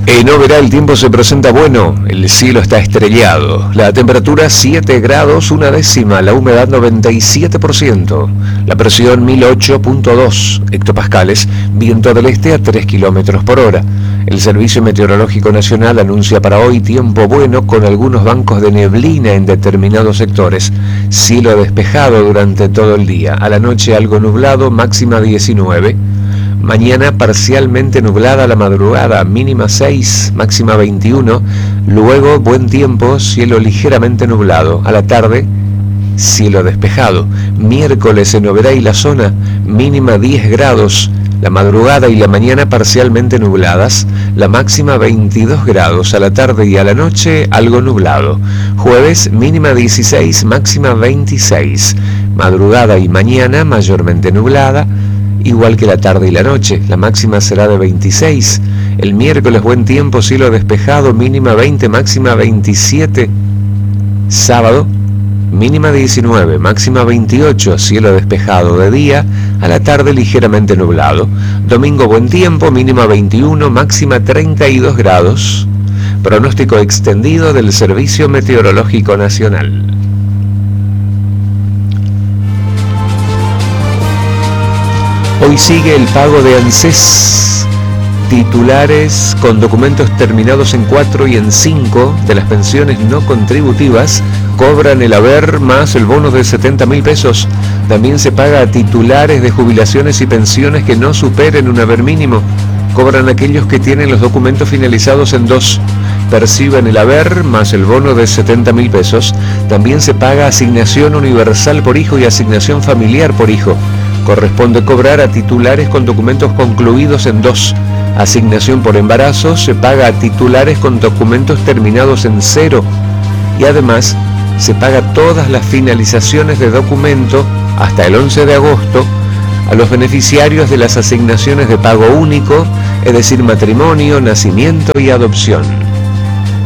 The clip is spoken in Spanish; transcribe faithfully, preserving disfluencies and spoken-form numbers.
En Oberá el tiempo se presenta bueno, el cielo está estrellado, la temperatura siete grados una décima, la humedad noventa y siete por ciento, la presión mil ocho punto dos hectopascales, viento del este a tres kilómetros por hora. El Servicio Meteorológico Nacional anuncia para hoy tiempo bueno con algunos bancos de neblina en determinados sectores, cielo despejado durante todo el día, a la noche algo nublado, máxima diecinueve. Mañana parcialmente nublada a la madrugada, mínima seis, máxima veintiuno. Luego buen tiempo, cielo ligeramente nublado. A la tarde, cielo despejado. Miércoles en Oberá y la zona, mínima diez grados. La madrugada y la mañana parcialmente nubladas. La máxima veintidós grados. A la tarde y a la noche algo nublado. Jueves, mínima dieciséis, máxima veintiséis. Madrugada y mañana mayormente nublada, igual que la tarde y la noche, la máxima será de veintiséis. El miércoles buen tiempo, cielo despejado, mínima veinte, máxima veintisiete. Sábado, mínima diecinueve, máxima veintiocho, cielo despejado de día, a la tarde ligeramente nublado. Domingo buen tiempo, mínima veintiuno, máxima treinta y dos grados. Pronóstico extendido del Servicio Meteorológico Nacional. Hoy sigue el pago de ANSES. Titulares con documentos terminados en cuatro y en cinco de las pensiones no contributivas cobran el haber más el bono de setenta mil pesos. También se paga a titulares de jubilaciones y pensiones que no superen un haber mínimo. Cobran aquellos que tienen los documentos finalizados en dos. Perciben el haber más el bono de setenta mil pesos. También se paga asignación universal por hijo y asignación familiar por hijo. Corresponde cobrar a titulares con documentos concluidos en dos. Asignación por embarazo se paga a titulares con documentos terminados en cero. Y además se paga todas las finalizaciones de documento hasta el once de agosto a los beneficiarios de las asignaciones de pago único, es decir, matrimonio, nacimiento y adopción.